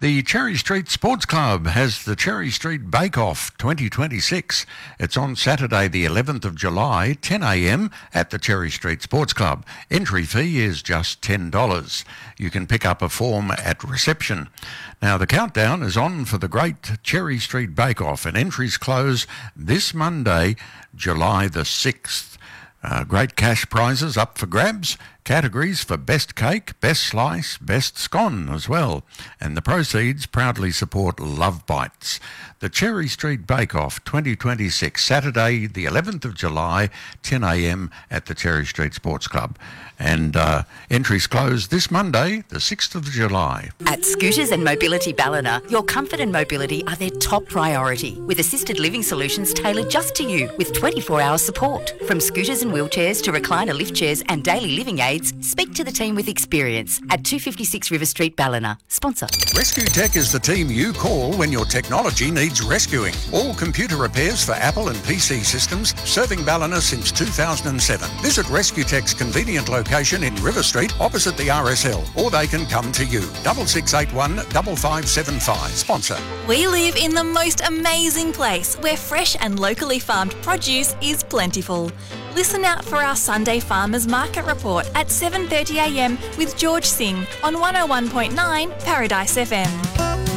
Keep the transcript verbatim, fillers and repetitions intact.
The Cherry Street Sports Club has the Cherry Street Bake Off twenty twenty-six. It's on Saturday the eleventh of July, ten a m at the Cherry Street Sports Club. Entry fee is just ten dollars. You can pick up a form at reception. Now the countdown is on for the great Cherry Street Bake Off, and entries close this Monday, July the sixth. Uh, great cash prizes up for grabs, categories for best cake, best slice, best scone as well. And the proceeds proudly support Love Bites. The Cherry Street Bake Off twenty twenty-six, Saturday the eleventh of July, ten a m at the Cherry Street Sports Club. And uh, entries close this Monday, the sixth of July. At Scooters and Mobility Ballina, your comfort and mobility are their top priority, with assisted living solutions tailored just to you, with twenty-four hour support. From scooters and wheelchairs to recliner lift chairs and daily living aids, speak to the team with experience at two fifty-six River Street, Ballina. Sponsor. Rescue Tech is the team you call when your technology needs rescuing. All computer repairs for Apple and P C systems, serving Ballina since two thousand seven. Visit Rescue Tech's convenient location in River Street, opposite the R S L, or they can come to you. Double six eight one five five seven five. Sponsor. We live in the most amazing place where fresh and locally farmed produce is plentiful. Listen out for our Sunday Farmers Market Report at seven thirty a m with George Singh on one oh one point nine Paradise F M.